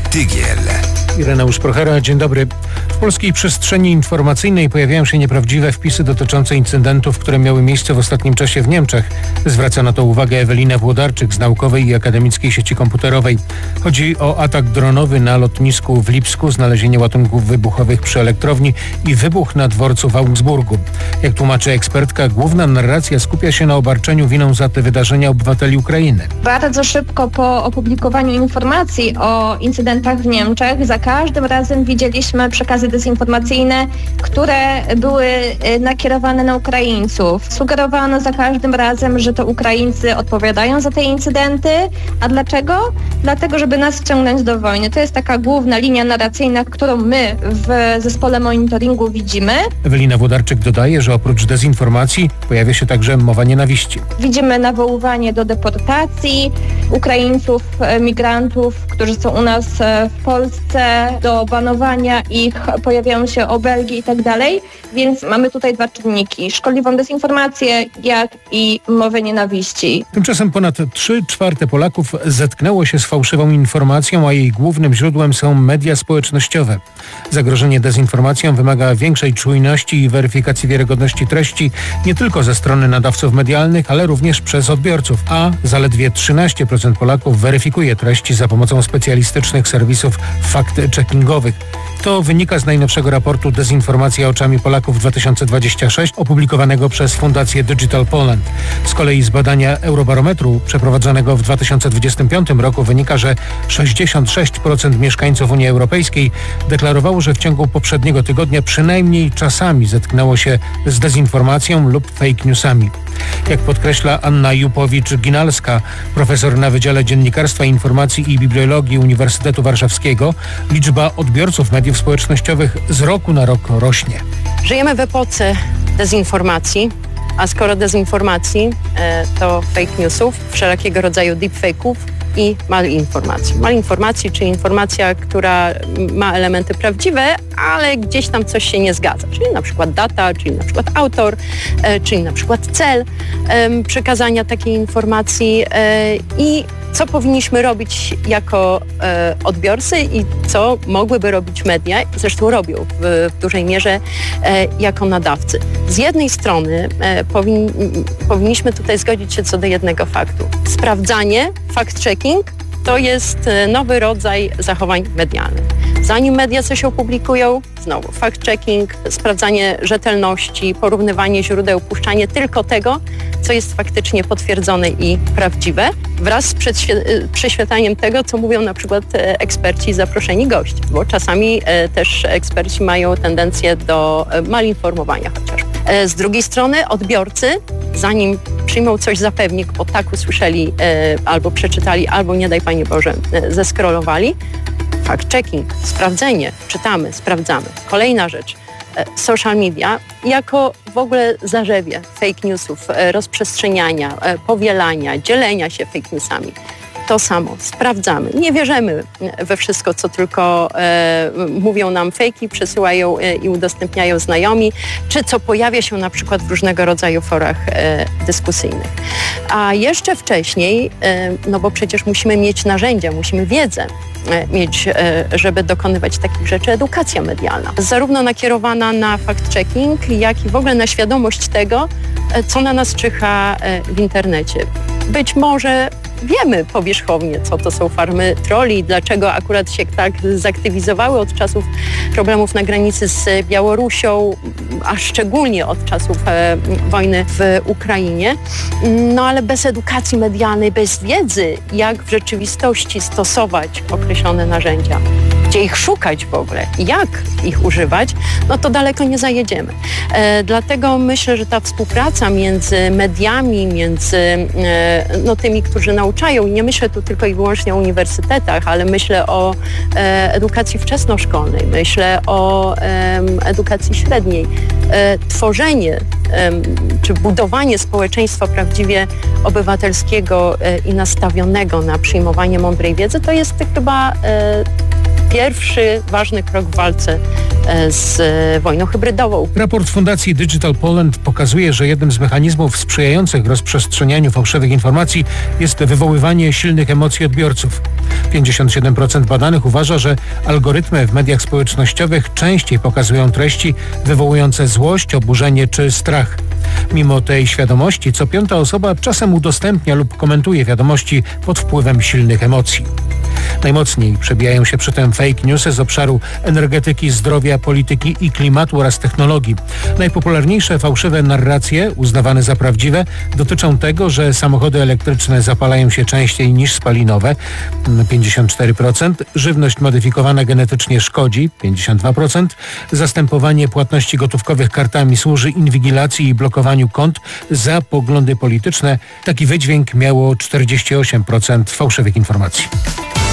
Tygiel. Ireneusz Prochera, dzień dobry. W polskiej przestrzeni informacyjnej pojawiają się nieprawdziwe wpisy dotyczące incydentów, które miały miejsce w ostatnim czasie w Niemczech. Zwraca na to uwagę Ewelina Włodarczyk z Naukowej i Akademickiej Sieci Komputerowej. Chodzi o atak dronowy na lotnisku w Lipsku, znalezienie ładunków wybuchowych przy elektrowni i wybuch na dworcu w Augsburgu. Jak tłumaczy ekspertka, główna narracja skupia się na obarczeniu winą za te wydarzenia obywateli Ukrainy. Bardzo szybko po opublikowaniu informacji o incydentach w Niemczech za każdym razem widzieliśmy przekazy dezinformacyjne, które były nakierowane na Ukraińców. Sugerowano za każdym razem, że to Ukraińcy odpowiadają za te incydenty. A dlaczego? Dlatego, żeby nas wciągnąć do wojny. To jest taka główna linia narracyjna, którą my w zespole monitoringu widzimy. Ewelina Włodarczyk dodaje, że oprócz dezinformacji pojawia się także mowa nienawiści. Widzimy nawoływanie do deportacji Ukraińców, migrantów, którzy są u nas w Polsce, do banowania ich, pojawiają się obelgi i tak dalej, więc mamy tutaj dwa czynniki, szkodliwą dezinformację, jak i mowę nienawiści. Tymczasem ponad 3/4 Polaków zetknęło się z fałszywą informacją, a jej głównym źródłem są media społecznościowe. Zagrożenie dezinformacją wymaga większej czujności i weryfikacji wiarygodności treści nie tylko ze strony nadawców medialnych, ale również przez odbiorców, a zaledwie 13% Polaków weryfikuje treści za pomocą specjalistycznych serwisów fact-checkingowych. To wynika z najnowszego raportu Dezinformacja oczami Polaków 2026 opublikowanego przez Fundację Digital Poland. Z kolei z badania Eurobarometru przeprowadzonego w 2025 roku wynika, że 66% mieszkańców Unii Europejskiej deklarowało, że w ciągu poprzedniego tygodnia przynajmniej czasami zetknęło się z dezinformacją lub fake newsami. Jak podkreśla Anna Jupowicz-Ginalska, profesor na Wydziale Dziennikarstwa, Informacji i Bibliologii Uniwersytetu Warszawskiego, liczba odbiorców mediów społecznościowych z roku na rok rośnie. Żyjemy w epoce dezinformacji, a skoro dezinformacji, to fake newsów, wszelkiego rodzaju deepfake'ów i malinformacji. Malinformacji, czyli informacja, która ma elementy prawdziwe, ale gdzieś tam coś się nie zgadza. Czyli na przykład data, czyli na przykład autor, czyli na przykład cel przekazania takiej informacji i co powinniśmy robić jako odbiorcy i co mogłyby robić media, zresztą robią w dużej mierze jako nadawcy. Z jednej strony powinniśmy tutaj zgodzić się co do jednego faktu. Sprawdzanie, fact-checking to jest nowy rodzaj zachowań medialnych. Zanim media coś opublikują, znowu fact-checking, sprawdzanie rzetelności, porównywanie źródeł, puszczanie tylko tego, co jest faktycznie potwierdzone i prawdziwe, wraz z prześwietlaniem tego, co mówią na przykład eksperci i zaproszeni goście, bo czasami też eksperci mają tendencję do malinformowania chociażby. Z drugiej strony odbiorcy, zanim przyjmą coś za pewnik, bo tak usłyszeli albo przeczytali, albo nie daj Panie Boże, zeskrolowali, fact-checking, sprawdzenie, czytamy, sprawdzamy. Kolejna rzecz, social media jako w ogóle zarzewie fake newsów, rozprzestrzeniania, powielania, dzielenia się fake newsami. To samo, sprawdzamy. Nie wierzymy we wszystko, co tylko mówią nam fejki, przesyłają i udostępniają znajomi, czy co pojawia się na przykład w różnego rodzaju forach dyskusyjnych. A jeszcze wcześniej, no bo przecież musimy mieć narzędzia, musimy wiedzę mieć, żeby dokonywać takich rzeczy, edukacja medialna. Zarówno nakierowana na fact-checking, jak i w ogóle na świadomość tego, co na nas czyha w internecie. Być może wiemy powierzchownie, co to są farmy trolli, dlaczego akurat się tak zaktywizowały od czasów problemów na granicy z Białorusią, a szczególnie od czasów wojny w Ukrainie. No ale bez edukacji medialnej, bez wiedzy, jak w rzeczywistości stosować określone narzędzia, gdzie ich szukać w ogóle, jak ich używać, no to daleko nie zajedziemy. Dlatego myślę, że ta współpraca między mediami, między tymi, którzy nauczają, i nie myślę tu tylko i wyłącznie o uniwersytetach, ale myślę o edukacji wczesnoszkolnej, myślę o edukacji średniej. Tworzenie czy budowanie społeczeństwa prawdziwie obywatelskiego i nastawionego na przyjmowanie mądrej wiedzy, to jest chyba pierwszy ważny krok w walce z wojną hybrydową. Raport Fundacji Digital Poland pokazuje, że jednym z mechanizmów sprzyjających rozprzestrzenianiu fałszywych informacji jest wywoływanie silnych emocji odbiorców. 57% badanych uważa, że algorytmy w mediach społecznościowych częściej pokazują treści wywołujące złość, oburzenie czy strach. Mimo tej świadomości, co piąta osoba czasem udostępnia lub komentuje wiadomości pod wpływem silnych emocji. Najmocniej przebijają się przy tym fake newsy z obszaru energetyki, zdrowia, polityki i klimatu oraz technologii. Najpopularniejsze fałszywe narracje, uznawane za prawdziwe, dotyczą tego, że samochody elektryczne zapalają się częściej niż spalinowe, 54%, żywność modyfikowana genetycznie szkodzi, 52%, zastępowanie płatności gotówkowych kartami służy inwigilacji i blokowaniu kont za poglądy polityczne. Taki wydźwięk miało 48% fałszywych informacji.